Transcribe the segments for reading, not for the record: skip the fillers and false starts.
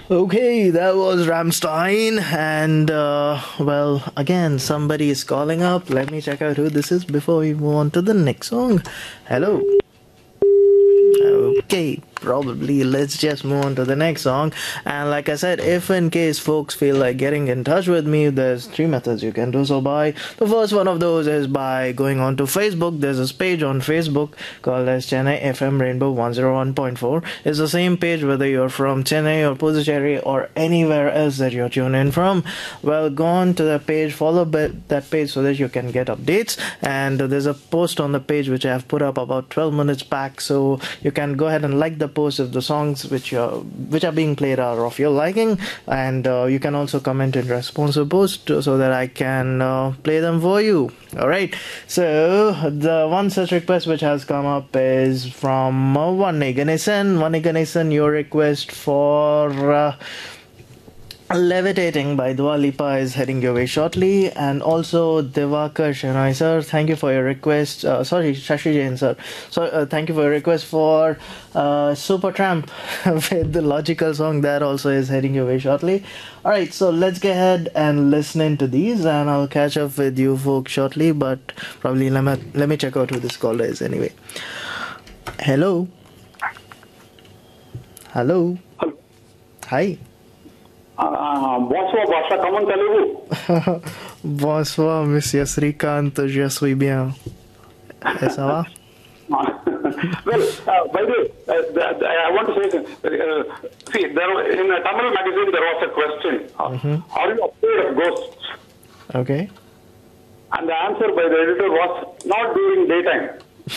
Okay, that was Ramstein, and well, again, somebody is calling up. Let me check out who this is before we move on to the next song. Hello. Okay, probably let's just move on to the next song. And like I said, if in case folks feel like getting in touch with me, there's three methods you can do so by. The first one of those is by going on to Facebook. There's this page on Facebook called as Chennai FM Rainbow 101.4. It's the same page whether you're from Chennai or Puducherry or anywhere else that you're tuned in from. Well, go on to the page, follow that page so that you can get updates. And there's a post on the page which I have put up about 12 minutes back, so you can go ahead and like the post if the songs which are being played are of your liking, and you can also comment in response to post so that I can play them for you. Alright, so the one such request which has come up is from Vani Ganesan. Your request for Levitating by Dua Lipa is heading your way shortly, and also Devakar Shenoy sir, thank you for your request. Shashi Jain sir. So thank you for your request for Supertramp with the Logical song that also is heading your way shortly. Alright, so let's get ahead and listen into these, and I'll catch up with you folks shortly, but probably let me check out who this caller is anyway. Hello. Hello. Hi. Bonsoir, Basha, comment allez-vous? Bonsoir, monsieur Srikant, je suis bien. Et ça va? Well, by the way, I want to say, see, in a Tamil magazine there was a question, are you afraid of ghosts? Okay. And the answer by the editor was, not during daytime.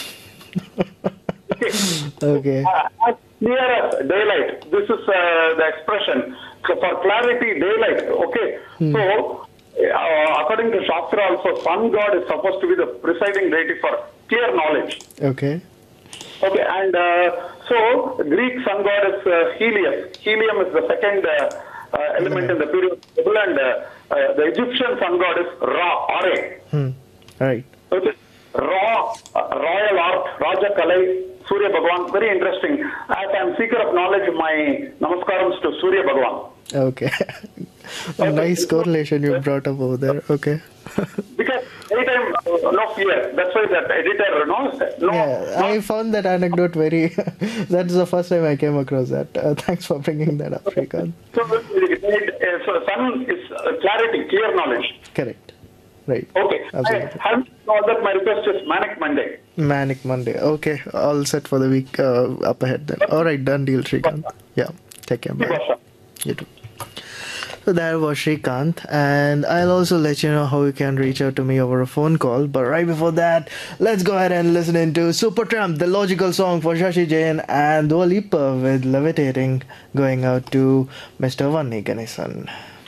Okay. As clear as daylight, this is the expression. So for clarity, daylight, okay. So, according to Shastra also, sun god is supposed to be the presiding deity for clear knowledge. Okay. Okay, and so Greek sun god is Helios. Helium is the second element in the period table, and the Egyptian sun god is Ra, Ra. Right. Okay. Ra, royal art, Raja Kalai, Surya Bhagwan, very interesting. As I am seeker of knowledge, my namaskarams to Surya Bhagwan. Okay. A nice correlation you brought up over there. Okay. Because anytime, no fear. That's why that editor, I found that anecdote very... That's the first time I came across that. Thanks for bringing that up, Srikant. So sun is clarity, clear knowledge. Correct. Right. Okay. Absolutely. I have know that my request is Manic Monday. Manic Monday. Okay. All set for the week up ahead then. Alright, done deal, Srikant. Yeah. Take care. Bye. You too. So that was Srikant, and I'll also let you know how you can reach out to me over a phone call. But right before that, let's go ahead and listen into Supertramp, the Logical song for Shashi Jain, and Dua Lipa with Levitating, going out to Mr. Vani Ganesan.